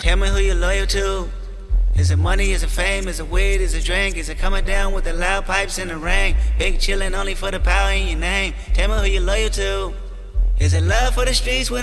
Tell me who you're loyal to. Is it money, is it fame, is it weed, is it drink? Is it coming down with the loud pipes in the rain? Big chillin' only for the power in your name. Tell me who you're loyal to. Is it love for the streets when